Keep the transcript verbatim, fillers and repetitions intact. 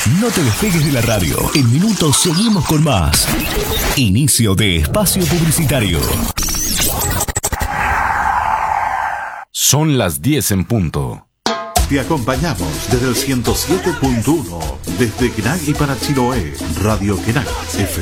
No te despegues de la radio. En minutos seguimos con más. Inicio de espacio publicitario. Son las diez en punto. Te acompañamos desde el ciento siete punto uno, desde Kenai y para Chiloé, Radio Kenai, F